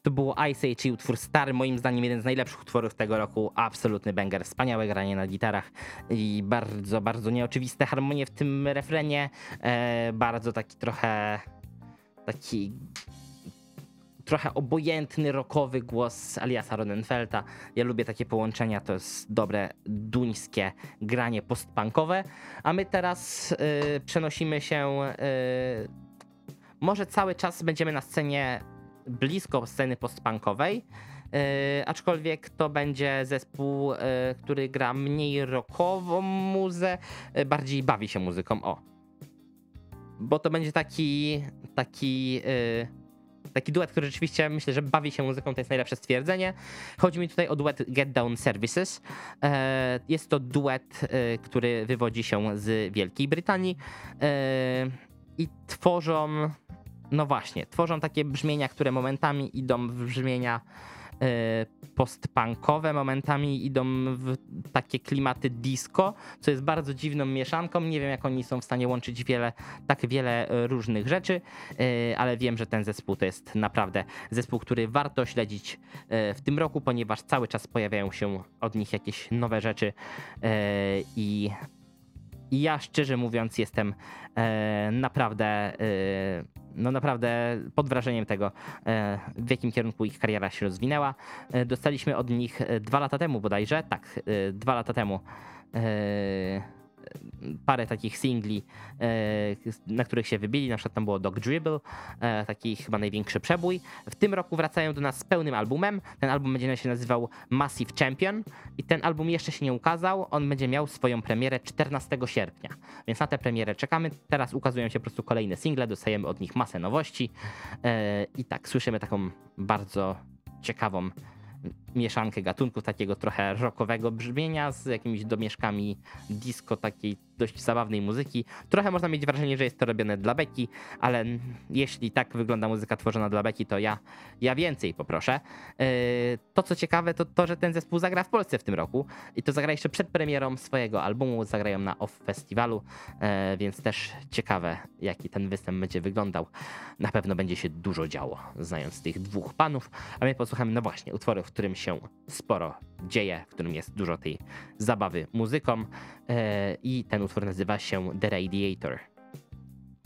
To było Ice Age i utwór Star, moim zdaniem jeden z najlepszych utworów tego roku, absolutny banger, wspaniałe granie na gitarach i bardzo, bardzo nieoczywiste harmonie w tym refrenie, bardzo taki trochę obojętny, rockowy głos Eliasa Rodenfeldta. Ja lubię takie połączenia, to jest dobre, duńskie granie postpunkowe. A my teraz przenosimy się, może cały czas będziemy na scenie blisko sceny postpunkowej, aczkolwiek to będzie zespół, który gra mniej rockową muzę, bardziej bawi się muzyką, bo to będzie taki duet, który rzeczywiście myślę, że bawi się muzyką, to jest najlepsze stwierdzenie. Chodzi mi tutaj o duet Get Down Services. Jest to duet, który wywodzi się z Wielkiej Brytanii i tworzą takie brzmienia, które momentami idą w brzmienia postpunkowe, momentami idą w takie klimaty disco, co jest bardzo dziwną mieszanką. Nie wiem, jak oni są w stanie łączyć tak wiele różnych rzeczy, ale wiem, że ten zespół to jest naprawdę zespół, który warto śledzić w tym roku, ponieważ cały czas pojawiają się od nich jakieś nowe rzeczy i ja szczerze mówiąc jestem naprawdę pod wrażeniem tego, w jakim kierunku ich kariera się rozwinęła. Dostaliśmy od nich 2 lata temu bodajże, 2 lata temu parę takich singli, na których się wybili, na przykład tam było Dog Dribble, taki chyba największy przebój. W tym roku wracają do nas z pełnym albumem. Ten album będzie się nazywał Massive Champion i ten album jeszcze się nie ukazał. On będzie miał swoją premierę 14 sierpnia, więc na tę premierę czekamy. Teraz ukazują się po prostu kolejne single, dostajemy od nich masę nowości i tak, słyszymy taką bardzo ciekawą mieszankę gatunków, takiego trochę rockowego brzmienia z jakimiś domieszkami disco, takiej dość zabawnej muzyki. Trochę można mieć wrażenie, że jest to robione dla beki, ale jeśli tak wygląda muzyka tworzona dla beki, to ja więcej poproszę. To co ciekawe, to to, że ten zespół zagra w Polsce w tym roku i to zagra jeszcze przed premierą swojego albumu, zagrają na OFF Festiwalu, więc też ciekawe, jaki ten występ będzie wyglądał. Na pewno będzie się dużo działo, znając tych 2 panów, a my posłuchamy, utworu, w którym się sporo dzieje, w którym jest dużo tej zabawy muzyką i ten utwór nazywa się The Radiator.